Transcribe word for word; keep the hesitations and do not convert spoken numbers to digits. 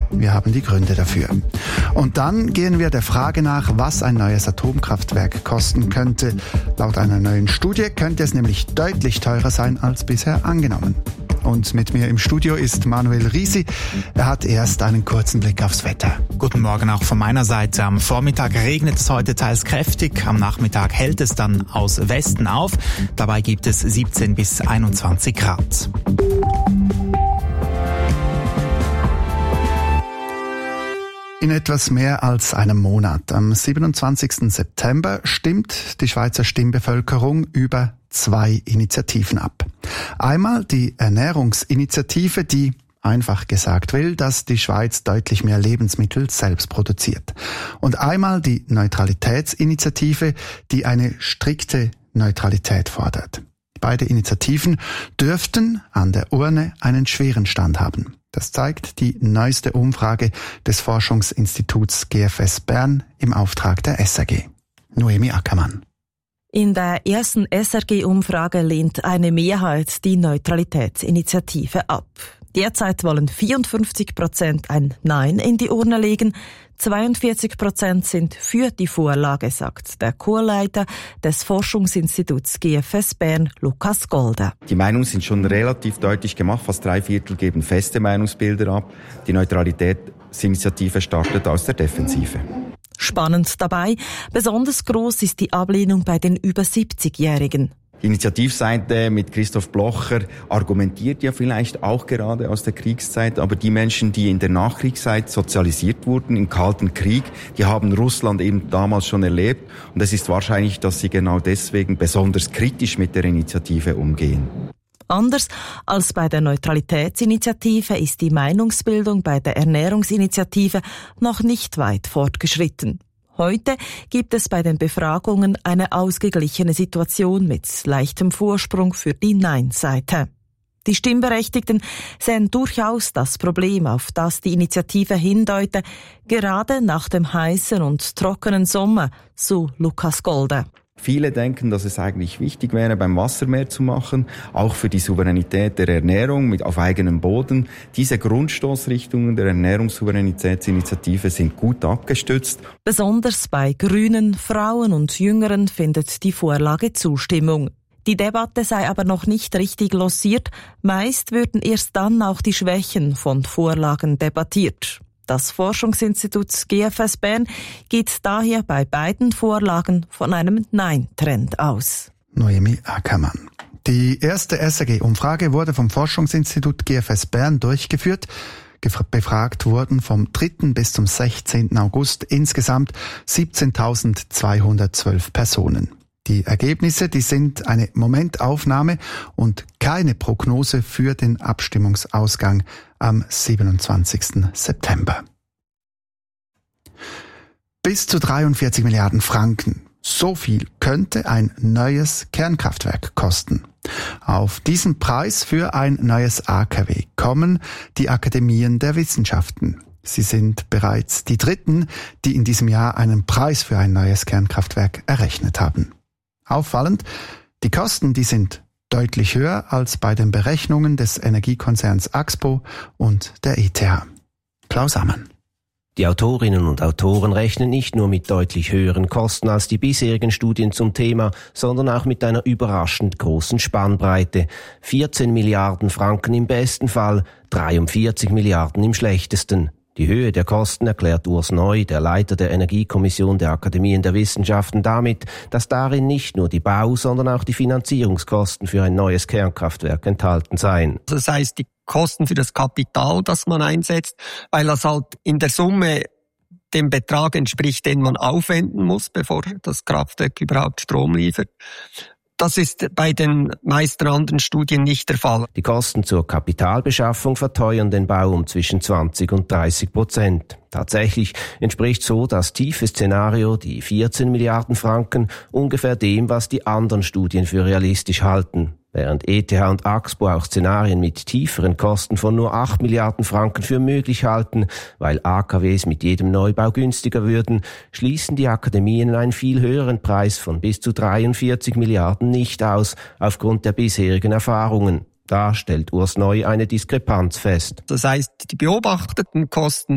Wir haben die Gründe dafür. Und dann gehen wir der Frage nach, was ein neues Atomkraftwerk kosten könnte. Laut einer neuen Studie könnte es nämlich deutlich teurer sein als bisher angenommen. Und mit mir im Studio ist Manuel Risi. Er hat erst einen kurzen Blick aufs Wetter. Guten Morgen auch von meiner Seite. Am Vormittag regnet es heute teils kräftig. Am Nachmittag hält es dann aus Westen auf. Dabei gibt es siebzehn bis einundzwanzig Grad. In etwas mehr als einem Monat, am siebenundzwanzigsten September, stimmt die Schweizer Stimmbevölkerung über zwei Initiativen ab. Einmal die Ernährungsinitiative, die einfach gesagt will, dass die Schweiz deutlich mehr Lebensmittel selbst produziert. Und einmal die Neutralitätsinitiative, die eine strikte Neutralität fordert. Beide Initiativen dürften an der Urne einen schweren Stand haben. Das zeigt die neueste Umfrage des Forschungsinstituts G F S Bern im Auftrag der S R G. Noemi Ackermann. In der ersten S R G-Umfrage lehnt eine Mehrheit die Neutralitätsinitiative ab. Derzeit wollen vierundfünfzig Prozent ein Nein in die Urne legen. zweiundvierzig Prozent sind für die Vorlage, sagt der Chorleiter des Forschungsinstituts G F S Bern, Lukas Golde. Die Meinungen sind schon relativ deutlich gemacht. Fast drei Viertel geben feste Meinungsbilder ab. Die Neutralitätsinitiative startet aus der Defensive. Spannend dabei, besonders groß ist die Ablehnung bei den über siebzigjährigen. Die Initiativseite mit Christoph Blocher argumentiert ja vielleicht auch gerade aus der Kriegszeit, aber die Menschen, die in der Nachkriegszeit sozialisiert wurden, im Kalten Krieg, die haben Russland eben damals schon erlebt und es ist wahrscheinlich, dass sie genau deswegen besonders kritisch mit der Initiative umgehen. Anders als bei der Neutralitätsinitiative ist die Meinungsbildung bei der Ernährungsinitiative noch nicht weit fortgeschritten. Heute gibt es bei den Befragungen eine ausgeglichene Situation mit leichtem Vorsprung für die Nein-Seite. Die Stimmberechtigten sehen durchaus das Problem, auf das die Initiative hindeute, gerade nach dem heißen und trockenen Sommer, so Lukas Golde. Viele denken, dass es eigentlich wichtig wäre, beim Wasser mehr zu machen, auch für die Souveränität der Ernährung mit auf eigenem Boden. Diese Grundstoßrichtungen der Ernährungssouveränitätsinitiative sind gut abgestützt. Besonders bei Grünen, Frauen und Jüngeren findet die Vorlage Zustimmung. Die Debatte sei aber noch nicht richtig lanciert. Meist würden erst dann auch die Schwächen von Vorlagen debattiert. Das Forschungsinstitut G F S Bern geht daher bei beiden Vorlagen von einem Nein-Trend aus. Noemi Ackermann. Die erste S R G-Umfrage wurde vom Forschungsinstitut G F S Bern durchgeführt. Befragt wurden vom dritten bis zum sechzehnten August insgesamt siebzehntausendzweihundertzwölf Personen. Die Ergebnisse, die sind eine Momentaufnahme und keine Prognose für den Abstimmungsausgang am siebenundzwanzigsten September. Bis zu dreiundvierzig Milliarden Franken. So viel könnte ein neues Kernkraftwerk kosten. Auf diesen Preis für ein neues A K W kommen die Akademien der Wissenschaften. Sie sind bereits die dritten, die in diesem Jahr einen Preis für ein neues Kernkraftwerk errechnet haben. Auffallend, die Kosten, die sind deutlich höher als bei den Berechnungen des Energiekonzerns Axpo und der E T H. Klaus Ammann. Die Autorinnen und Autoren rechnen nicht nur mit deutlich höheren Kosten als die bisherigen Studien zum Thema, sondern auch mit einer überraschend großen Spannbreite. vierzehn Milliarden Franken im besten Fall, dreiundvierzig Milliarden im schlechtesten. Die Höhe der Kosten erklärt Urs Neu, der Leiter der Energiekommission der Akademien der Wissenschaften, damit, dass darin nicht nur die Bau-, sondern auch die Finanzierungskosten für ein neues Kernkraftwerk enthalten seien. Das heißt, die Kosten für das Kapital, das man einsetzt, weil das halt in der Summe dem Betrag entspricht, den man aufwenden muss, bevor das Kraftwerk überhaupt Strom liefert. Das ist bei den meisten anderen Studien nicht der Fall. Die Kosten zur Kapitalbeschaffung verteuern den Bau um zwischen zwanzig und dreißig Prozent. Tatsächlich entspricht so das tiefe Szenario, die vierzehn Milliarden Franken, ungefähr dem, was die anderen Studien für realistisch halten. Während E T H und Axpo auch Szenarien mit tieferen Kosten von nur acht Milliarden Franken für möglich halten, weil A K Ws mit jedem Neubau günstiger würden, schließen die Akademien einen viel höheren Preis von bis zu dreiundvierzig Milliarden nicht aus, aufgrund der bisherigen Erfahrungen. Da stellt Urs Neu eine Diskrepanz fest. Das heißt, die beobachteten Kosten